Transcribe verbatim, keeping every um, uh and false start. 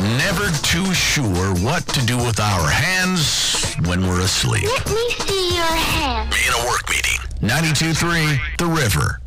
Never too sure what to do with our hands when we're asleep. Let me see your hand. In a work meeting. ninety-two point three, The River.